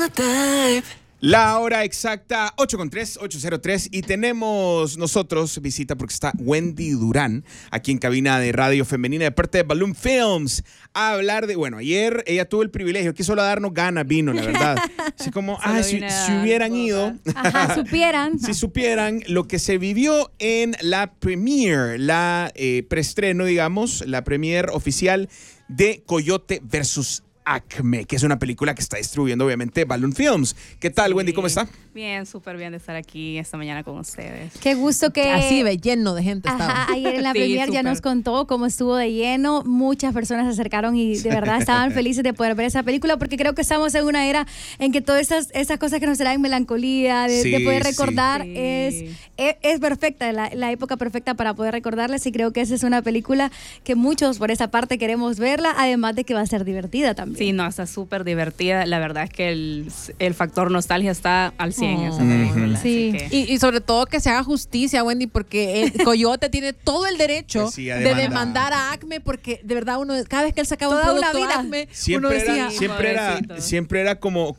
La hora exacta, 8:03, 8:03, y tenemos nosotros visita porque está Wendy Durán aquí en cabina de Radio Femenina de parte de Balloon Films a hablar de, bueno, ayer ella tuvo el privilegio, quiso darnos ganas, vino, la verdad. Así como, si hubieran ido, supieran. Si supieran lo que se vivió en la premiere, la preestreno, digamos, la premiere oficial de Coyote versus Acme, que es una película que está distribuyendo obviamente Balloon Films. ¿Qué tal, Wendy? ¿Cómo está? Bien, súper bien de estar aquí esta mañana con ustedes. Qué gusto que... Así ve, lleno de gente estaba. Ayer en la premier ya nos contó cómo estuvo de lleno. Muchas personas se acercaron y de verdad estaban felices de poder ver esa película, porque creo que estamos en una era en que todas esas cosas que nos traen melancolía, de poder recordar, es perfecta, la época perfecta para poder recordarles, y creo que esa es una película que muchos por esa parte queremos verla, además de que va a ser divertida también. Sí, no, está súper divertida. La verdad es que el factor nostalgia está al 100 en esa película. Sí. Y sobre todo que se haga justicia, Wendy, porque el Coyote tiene todo el derecho de demandar a Acme, porque de verdad uno, cada vez que él sacaba un producto de Acme, uno decía... Siempre era como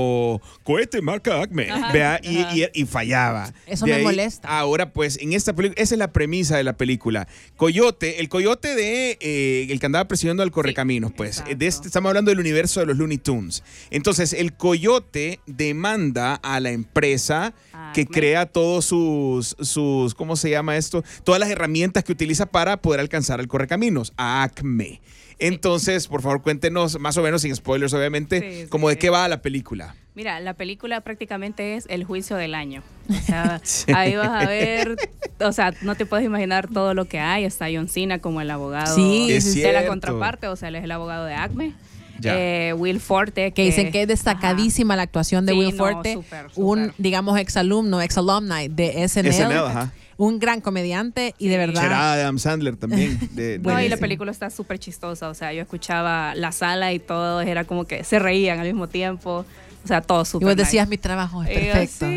cohete marca Acme, vea, y fallaba. Eso me molesta. Ahora, pues, en esta película, esa es la premisa de la película. El Coyote el que andaba persiguiendo al Correcaminos, pues, estamos hablando del universo de los Looney Tunes. Entonces, el Coyote demanda a la empresa que crea todos sus, ¿cómo se llama esto? Todas las herramientas que utiliza para poder alcanzar al Correcaminos, a Acme. Entonces, por favor, cuéntenos, más o menos, sin spoilers, obviamente, de qué va la película. Mira, la película prácticamente es el juicio del año. O sea, ahí vas a ver, o sea, no te puedes imaginar todo lo que hay. Está John Cena como el abogado de la contraparte, o sea, él es el abogado de Acme. Will Forte, que dicen que es destacadísima la actuación de Will Forte, súper. Un, digamos, ex-alumni de SNL. Un gran comediante y de verdad... Será Adam Sandler también. Y la película está súper chistosa. O sea, yo escuchaba la sala y todo, era como que se reían al mismo tiempo. O sea, todo súper. Y vos decías, mi trabajo es perfecto.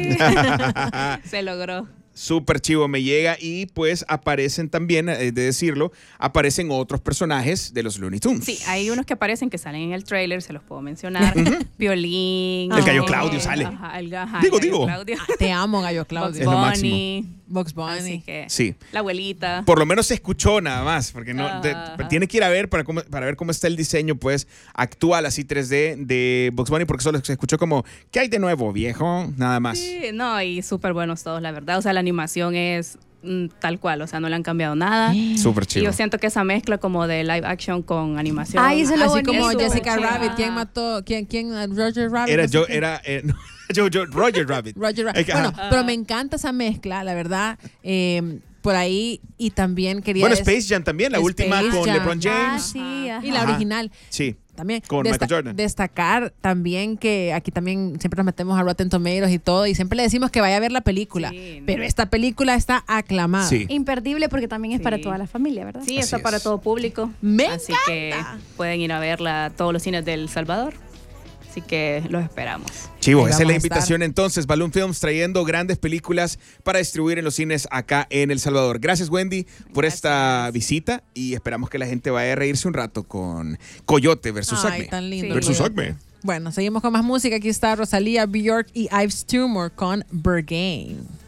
Se logró. Súper chivo, me llega. Y pues aparecen también, de decirlo, aparecen otros personajes de los Looney Tunes. Sí, hay unos que aparecen que salen en el trailer, se los puedo mencionar. Piolín. El Gallo Claudio sale. Digo. Claudio. Te amo, Gallo Claudio. Bugs Bunny. Así que, sí. La abuelita. Por lo menos se escuchó nada más, porque tiene que ir a ver para ver cómo está el diseño, pues, actual, así 3D de Bugs Bunny, porque solo se escuchó como, ¿qué hay de nuevo, viejo? Nada más. Sí, no, y súper buenos todos, la verdad. O sea, la animación es tal cual, o sea, no le han cambiado nada. Súper chido. Y yo siento que esa mezcla como de live action con animación. Eso es lo así como bonito. Jessica Rabbit. ¿Quién mató? ¿Quién? Roger Rabbit. Roger Rabbit. Bueno, pero me encanta esa mezcla, la verdad. Por ahí, y también quería... Bueno, Space Jam también, la última con LeBron James. Y la original. Sí. También con Michael Jordan. Destacar también que aquí también siempre nos metemos a Rotten Tomatoes y todo, y siempre le decimos que vaya a ver la película, pero esta película está aclamada. Sí. Imperdible, porque también es para toda la familia, ¿verdad? Sí, está para todo público. Así que pueden ir a verla a todos los cines del Salvador. Así que los esperamos. Chivo, esa es la invitación entonces. Balloon Films trayendo grandes películas para distribuir en los cines acá en El Salvador. Gracias, Wendy, por esta visita, y esperamos que la gente vaya a reírse un rato con Coyote versus Acme. Tan lindo. Versus Acme. Bueno, seguimos con más música. Aquí está Rosalía, Bjork y Yves Tumor con Berghain.